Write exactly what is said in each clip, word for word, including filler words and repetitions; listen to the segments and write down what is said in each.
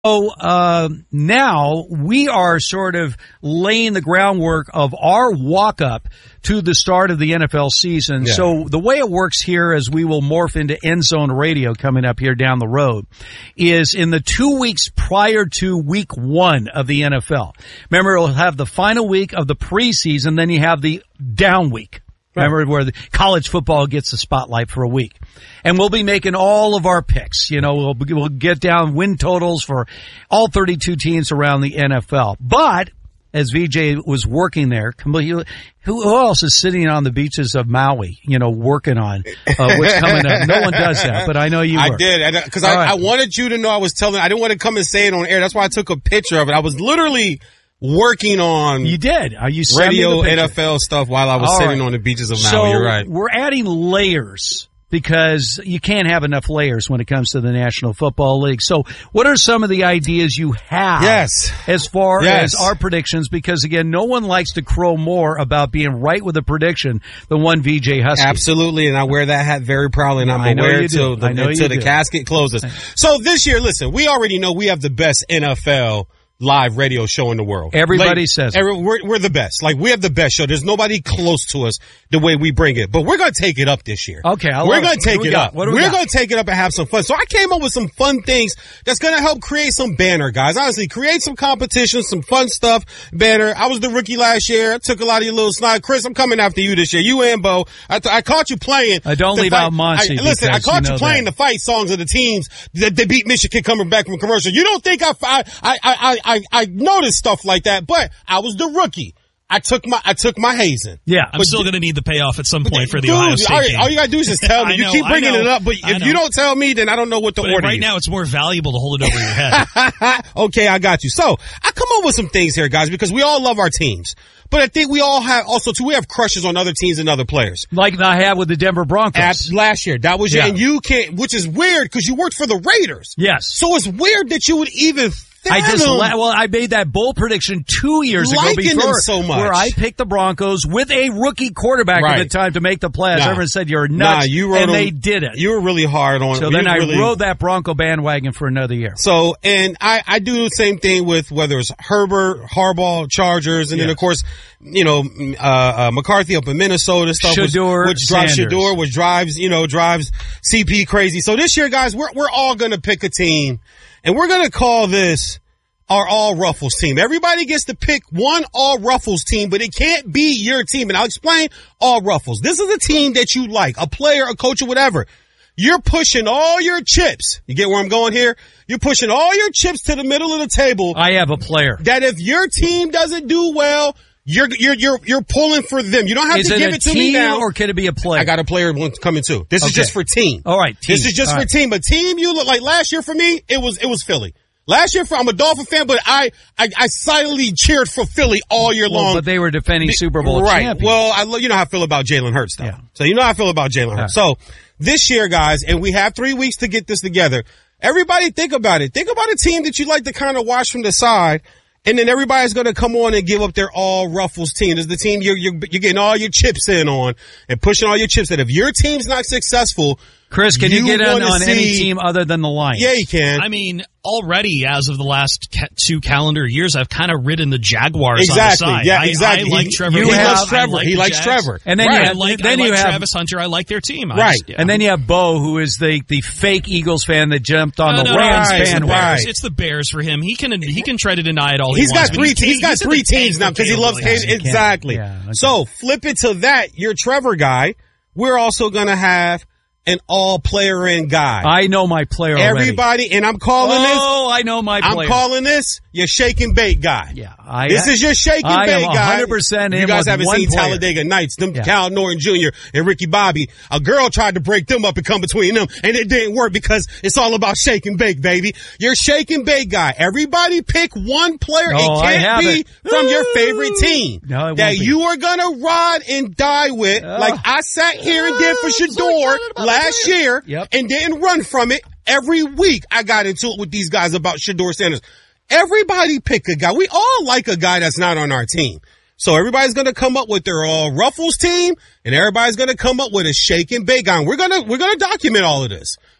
So uh, now we are sort of laying the groundwork of our walk-up to the start of the N F L season. Yeah. So the way it works here, as we will morph into End Zone Radio coming up here down the road, is in the two weeks prior to week one of the N F L. Remember, it'll have the final week of the preseason, then you have the down week. Remember where the college football gets the spotlight for a week. And we'll be making all of our picks. You know, we'll, we'll get down win totals for all thirty-two teams around the N F L. But as V J was working there, who, who else is sitting on the beaches of Maui, you know, working on uh, what's coming up? No one does that, but I know you I were. did, because I, right. I wanted you to know I was telling, I didn't want to come and say it on air. That's why I took a picture of it. I was literally working on you did Are you radio N F L stuff while I was All sitting right. on the beaches of Maui. So You're right. We're adding layers because you can't have enough layers when it comes to the National Football League. So what are some of the ideas you have yes. as far yes. as our predictions? Because, again, no one likes to crow more about being right with a prediction than one V J Husky. Absolutely, and I wear that hat very proudly, and I'm I know aware you do. until the, I know until you the do. casket closes. So this year, listen, we already know we have the best N F L live radio show in the world. Everybody like, says it. every, we're, we're the best. Like, we have the best show. There's nobody close to us the way we bring it. But we're going to take it up this year. Okay, I We're love going it. to take What do we it got? up. What do we We're got? going to take it up and have some fun. So I came up with some fun things that's going to help create some banner, guys. Honestly, create some competition, some fun stuff, banner. I was the rookie last year. I took a lot of your little snide. Chris, I'm coming after you this year. You and Bo. I, th- I caught you playing. I don't leave fight. out Monty. I, listen, I caught you, know you playing that. the fight songs of the teams that they beat Michigan coming back from commercial. You don't think I, I, I, I, I, I noticed stuff like that. But I was the rookie. I took my I took my hazing. Yeah, I'm but still going to need the payoff at some point for the dude, Ohio State all, game. all you got to do is just tell me. You know, keep bringing know, it up, but if you don't tell me, then I don't know what to but order. Right you. now, it's more valuable to hold it over your head. Okay, I got you. So I come up with some things here, guys, because we all love our teams. But I think we all have also too. We have crushes on other teams and other players. Like I had with the Denver Broncos At, last year. That was yeah. your, and you can't, which is weird because you worked for the Raiders. Yes. So it's weird that you would even. I just well, I made that bold prediction two years ago Liking before, them so much. where I picked the Broncos with a rookie quarterback right. at the time to make the playoffs. Nah. Everyone said you're nuts, nah, you wrote and them, they did it. You were really hard on. So then I really, rode that Bronco bandwagon for another year. So, and I, I do the same thing with whether it's Herbert, Harbaugh, Chargers, and yes. then of course, you know, uh, uh McCarthy up in Minnesota stuff, Shador, which, which drives Sanders. Shador, which drives, you know, drives C P crazy. So this year, guys, we're we're all gonna pick a team, and we're gonna call this our All Ruffles team. Everybody gets to pick one All Ruffles team, but it can't be your team. And I'll explain All Ruffles. This is a team that you like, a player, a coach, or whatever. You're pushing all your chips. You get where I'm going here? You're pushing all your chips to the middle of the table. I have a player That if your team doesn't do well, you're you're you're you're pulling for them. You don't have is to it give a it to team me now. Or can it be a player? I got a player coming too. This okay. is just for team. All right, team. This is just all for right. team. But team, you look like last year for me, it was it was Philly. Last year, for, I'm a Dolphin fan, but I, I, I silently cheered for Philly all year well, long. But they were defending Super Bowl right. champions. Well, I lo- you know how I feel about Jalen Hurts, though. Yeah. So you know how I feel about Jalen Hurts. Yeah. So this year, guys, and we have three weeks to get this together. Everybody think about it. Think about a team that you like to kind of watch from the side. And then everybody's going to come on and give up their All Ruffles team. This is the team you're, you're, you're getting all your chips in on and pushing all your chips in. If your team's not successful, Chris, can you, you get in on see, any team other than the Lions? Yeah, you can. I mean, already as of the last ca- two calendar years, I've kind of ridden the Jaguars exactly. on the side. Yeah, I, exactly. I like he, Trevor. He have, loves Trevor. like he likes Jags. Trevor. And then right. you have, I like, then I you like have, Travis Hunter. I like their team. I right. Just, yeah. And then you have Bo, who is the, the fake Eagles fan that jumped on no, the no, Rams no, it's bandwagon. the Bears. Right. It's the Bears for him. He can he can try to deny it all he He's wants. got three. He He's got he's three teams now because he loves Williams. Hayden. Exactly. Yeah, okay. So flip it to that. Your Trevor guy. We're also going to have an all player in guy. I know my player already. Everybody, and I'm calling oh, this. Oh, I know my player. I'm calling this your shake and bake guy. Yeah, I, this is your shake and I bake am guy. one hundred percent in You guys with haven't one seen player. Talladega Nights. Them Yeah. Cal Norton Junior and Ricky Bobby. A girl tried to break them up and come between them, and it didn't work because it's all about shake and bake, baby. Your shake and bake guy. Everybody pick one player. No, it I can't have be it. from your favorite team No, it won't that be. you are gonna ride and die with, Oh. like I sat here and did for Shador last year, Yep. and didn't run from it. Every week I got into it with these guys about Shador Sanders. Everybody pick a guy. We all like a guy that's not on our team. So everybody's going to come up with their all Ruffles team, and everybody's going to come up with a shake and bake guy. We're going to, we're going to document all of this.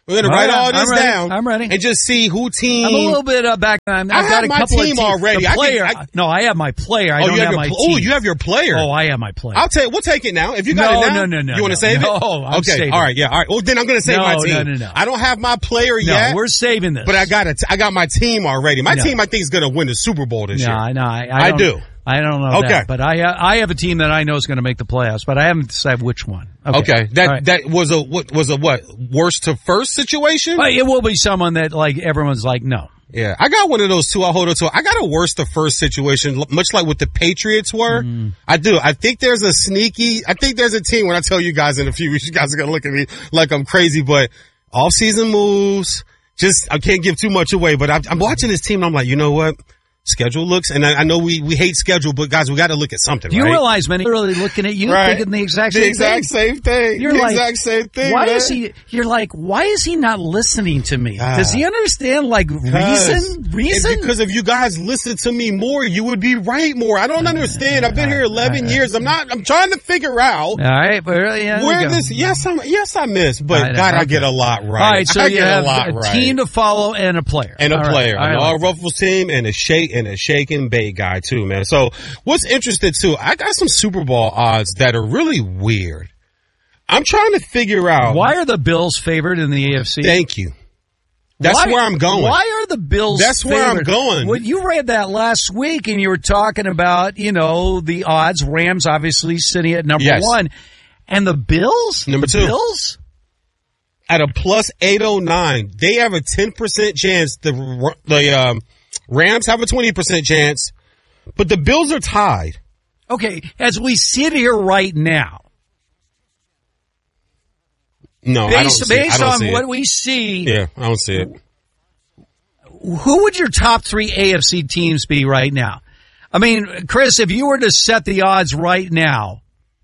We're going to Oh, write yeah, all this I'm ready. down. I'm ready. And just see who team. I'm a little bit uh, back. I'm, I've I got have a my couple team of teams. already. The I can- player, I- no, I have my player. I oh, don't you have, have my your, team. oh, you have your player. Oh, I have my player. I'll take. We'll take it now. If you got No, it now, no, no, no, You want no. to save No, it? I'm okay. saving All it. right. Yeah. All right. Well, then I'm going to save No, my no, team. no, no. I don't have my player no, yet. we're saving this. But I got it. I got my team already. My No. team, I think, is going to win the Super Bowl this No, year. no, I, I, I don't- do. I don't know Okay. that, but I uh, I have a team that I know is going to make the playoffs, but I haven't decided which one. Okay, Okay. That All right. that was a what was a what worst to first situation. But it will be someone that like everyone's like no. Yeah, I got one of those too. I'll hold on to it. I got a worst to first situation, much like what the Patriots were. Mm. I do. I think there's a sneaky, I think there's a team, when I tell you guys in a few weeks, you guys are going to look at me like I'm crazy, but off-season moves, just, I can't give too much away, but I'm, I'm watching this team and I'm like, you know what? Schedule looks, and I, I know we, we hate schedule, but guys, we got to look at something, Do you right? realize, man, you're really looking at you Right. thinking the exact The same exact thing. same thing. You're the like, exact same thing. Why man. is he? You're like, why is he not listening to me? Ah. Does he understand like reason? Reason? And because if you guys listened to me more, you would be right more. I don't understand. I've been here eleven years. I'm not, I'm trying to figure out All right, but uh, yeah, there where we go. this, yes, I'm, yes, I missed, but I know, God, I okay. get a lot right. All right, so I you get have a lot a right. team to follow and a player. and a All right. player, All right, an I all like Ruffles team, and a shake and a shake and bake guy too, man. So what's interesting too, I got some Super Bowl odds that are really weird. I'm trying to figure out that. Why are the Bills favored in the A F C? Thank you. That's Why- where I'm going. Why are the Bills That's where I'm favored? going. Well, you read that last week and you were talking about, you know, the odds. Rams obviously sitting at number Yes. one. And the Bills? Number The two. Bills? At a plus eight oh nine, they have a ten percent chance. The the um, Rams have a twenty percent chance, but the Bills are tied. Okay, as we sit here right now, No, I don't based, see it. I based don't on see what it. we see, Yeah, I don't see it. who would your top three A F C teams be right now? I mean, Chris, if you were to set the odds right now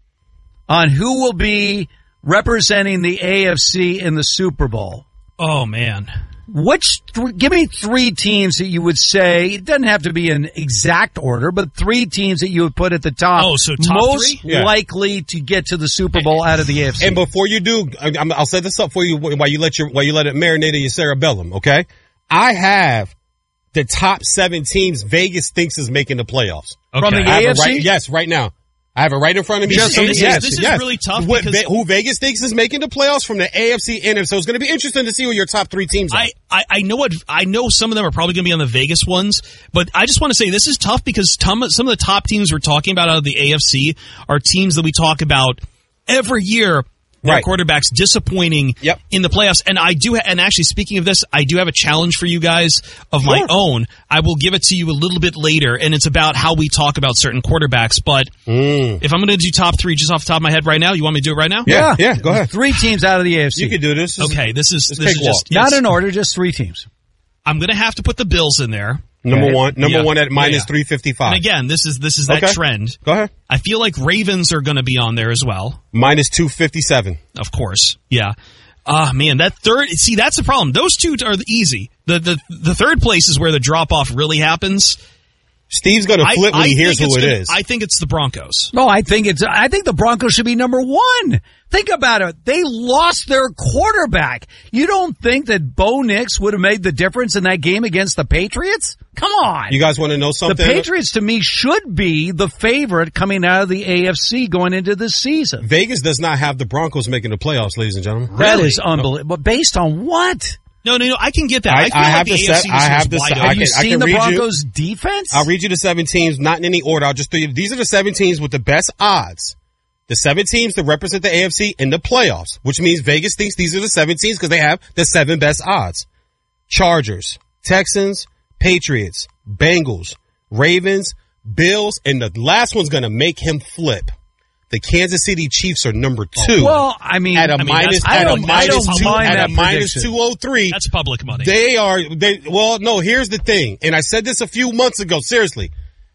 on who will be representing the A F C in the Super Bowl, Oh man. which th- give me three teams that you would say, it doesn't have to be in exact order, but three teams that you would put at the top, Oh, so top most three? Yeah. likely to get to the Super Bowl out of the A F C. And before you do, I- I'm- I'll set this up for you while you let your while you let it marinate in your cerebellum. Okay, I have the top seven teams Vegas thinks is making the playoffs. Okay. From the I have A it F C? right, yes, right now. I have it right in front of me. This is- this is- yes, this is yes. really tough What, because- Ve- who Vegas thinks is making the playoffs from the A F C and N F C. So it's going to be interesting to see who your top three teams are. I, I, I know what I know. Some of them are probably going to be on the Vegas ones, but I just want to say this is tough because tom, some of the top teams we're talking about out of the A F C are teams that we talk about every year. Their Right. quarterbacks disappointing Yep. in the playoffs, and I do. Ha- and actually, speaking of this, I do have a challenge for you guys of my Sure. own. I will give it to you a little bit later, and it's about how we talk about certain quarterbacks. But Mm. if I'm going to do top three just off the top of my head right now, you want me to do it right now? Yeah, yeah, go ahead. Three teams out of the A F C. You can do this. This is- Okay, this is Let's this is take just Not it's- in order, just three teams. I'm going to have to put the Bills in there. Number Okay. one. Number Yeah. one at minus Yeah, yeah. three fifty-five. And again, this is this is that Okay. trend. Go ahead. I feel like Ravens are going to be on there as well. Minus two fifty-seven. Of course, yeah. Ah, man, that third. See, that's the problem. Those two are the easy. The the the third place is where the drop off really happens. Steve's going to I, flip when I he hears think who it's it gonna- is. I think it's the Broncos. No, I think it's, I think the Broncos should be number one. Think about it. They lost their quarterback. You don't think that Bo Nix would have made the difference in that game against the Patriots? Come on. You guys want to know the something? Patriots to me should be the favorite coming out of the A F C going into this season. Vegas does not have the Broncos making the playoffs, ladies and gentlemen. That Really? is unbelievable. But based on what? No, no, no. I can get that. I- I, feel I like have the to A set- F C I this have year's to wide set- open. I Have you can- I seen can the read you- Broncos defense? I'll read you the seven teams, not in any order. I'll just tell you, these are the seven teams with the best odds. The seven teams that represent the A F C in the playoffs, which means Vegas thinks these are the seven teams because they have the seven best odds. Chargers, Texans, Patriots, Bengals, Ravens, Bills, and the last one's going to make him flip. The Kansas City Chiefs are number two. Well, I mean, at a I mean, minus, that's- I at a don't- I minus don't two, mind at that a minus prediction. two oh three. That's public money. They are, they, well, no, here's the thing. And I said this a few months ago, seriously.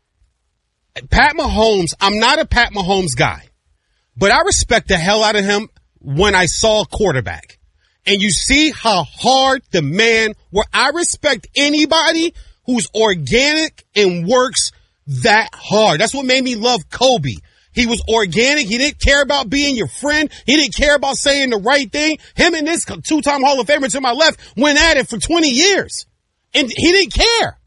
Pat Mahomes, I'm not a Pat Mahomes guy, but I respect the hell out of him when I saw quarterback. And you see how hard the man, where I respect anybody who's organic and works that hard. That's what made me love Kobe. He was organic. He didn't care about being your friend. He didn't care about saying the right thing. Him and this two-time Hall of Famer to my left went at it for twenty years. And he didn't care.